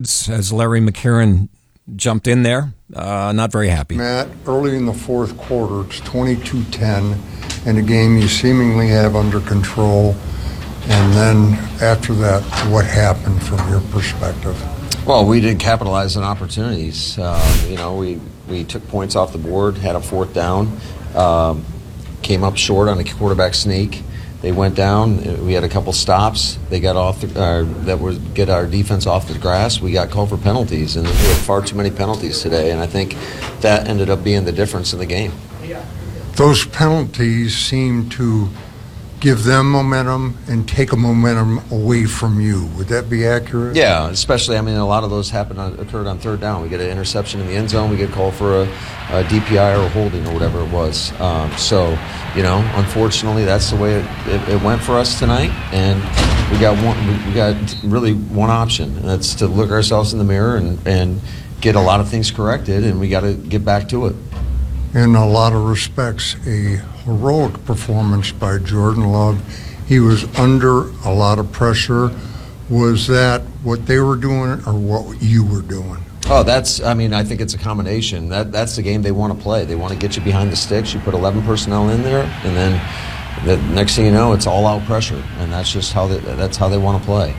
words as Larry McCarron jumped in there. Not very happy. Matt, early in the fourth quarter, it's 22-10, and a game you seemingly have under control. And then after that, what happened from your perspective? Well, we didn't capitalize on opportunities. We took points off the board, had a fourth down, came up short on a quarterback sneak. They went down. We had a couple stops. They got off that would get our defense off the grass. We got called for penalties, and we had far too many penalties today. And I think that ended up being the difference in the game. Those penalties seem to give them momentum and take a momentum away from you. Would that be accurate? Yeah, especially, a lot of those occurred on third down. We get an interception in the end zone. We get called for a DPI or a holding or whatever it was. Unfortunately, that's the way it went for us tonight. And we got really one option, and that's to look ourselves in the mirror and get a lot of things corrected, and we got to get back to it. In a lot of respects, a heroic performance by Jordan Love. He was under a lot of pressure. Was that what they were doing or what you were doing? Oh, I think it's a combination. That's the game they want to play. They want to get you behind the sticks. You put 11 personnel in there, and then the next thing you know, it's all-out pressure, and that's just how they want to play.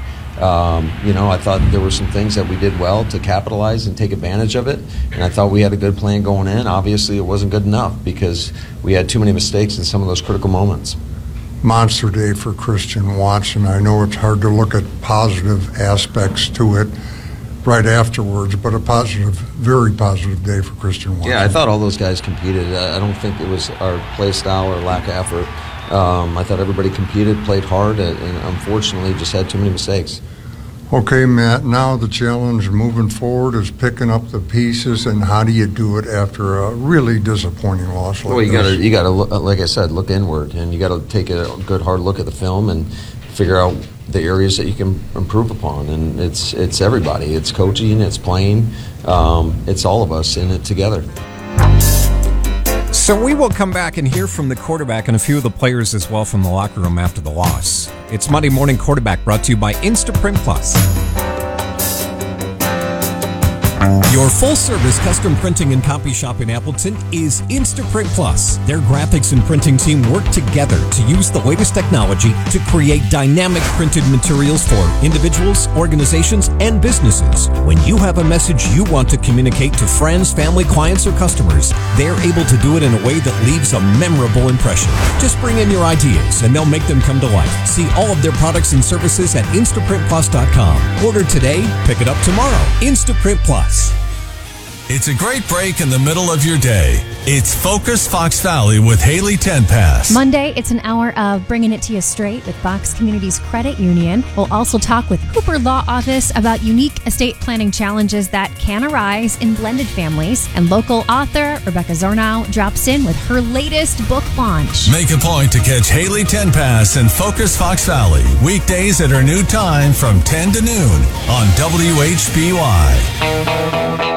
I thought there were some things that we did well to capitalize and take advantage of it, and I thought we had a good plan going in. Obviously, it wasn't good enough because we had too many mistakes in some of those critical moments. Monster day for Christian Watson. I know it's hard to look at positive aspects to it right afterwards, but a very positive day for Christian Watson. Yeah, I thought all those guys competed. I don't think it was our play style or lack of effort. I thought everybody competed, played hard, and unfortunately just had too many mistakes. Okay, Matt, now the challenge moving forward is picking up the pieces, and how do you do it after a really disappointing loss like this? Well, you got to, like I said, look inward, and you got to take a good hard look at the film and figure out the areas that you can improve upon. And it's everybody. It's coaching, it's playing, it's all of us in it together. So we will come back and hear from the quarterback and a few of the players as well from the locker room after the loss. It's Monday Morning Quarterback, brought to you by Instaprint Plus. Your full-service custom printing and copy shop in Appleton is Instaprint Plus. Their graphics and printing team work together to use the latest technology to create dynamic printed materials for individuals, organizations, and businesses. When you have a message you want to communicate to friends, family, clients, or customers, they're able to do it in a way that leaves a memorable impression. Just bring in your ideas and they'll make them come to life. See all of their products and services at InstaprintPlus.com. Order today, pick it up tomorrow. Instaprint Plus. It's a great break in the middle of your day. It's Focus Fox Valley with Haley Tenpass. Monday, it's an hour of bringing it to you straight with Fox Communities Credit Union. We'll also talk with Cooper Law Office about unique estate planning challenges that can arise in blended families. And local author Rebecca Zornow drops in with her latest book launch. Make a point to catch Haley Tenpass and Focus Fox Valley weekdays at her new time from 10 to noon on WHBY.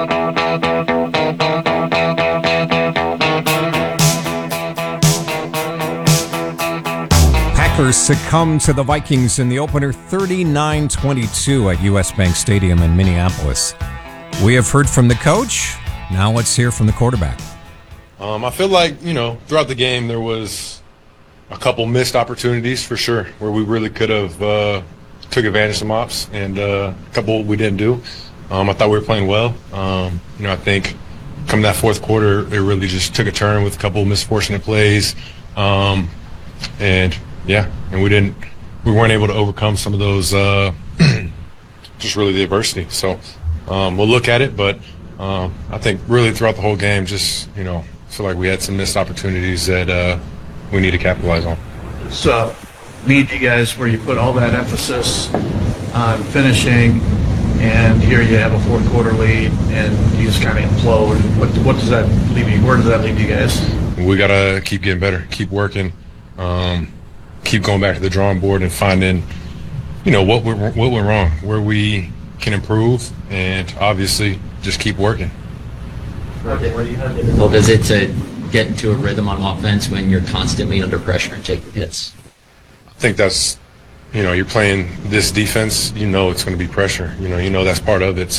Packers succumb to the Vikings in the opener 39-22 at US Bank Stadium in Minneapolis. We have heard from the coach. Now let's hear from the quarterback. I feel like, throughout the game there was a couple missed opportunities for sure where we really could have took advantage of some ops, and a couple we didn't do. I thought we were playing well. I think come that fourth quarter, it really just took a turn with a couple misfortunate plays. And we weren't able to overcome some of those, just really the adversity. So we'll look at it, but I think really throughout the whole game, just, feel like we had some missed opportunities that we need to capitalize on. So need you guys where you put all that emphasis on finishing, and here you have a fourth quarter lead, and you just kind of implode. What does that leave you? Where does that leave you guys? We got to keep getting better, keep working, keep going back to the drawing board and finding, what went wrong, where we can improve, and obviously just keep working. How difficult is it to get into a rhythm on offense when you're constantly under pressure and taking hits? I think that's, you're playing this defense, it's going to be pressure. That's part of it.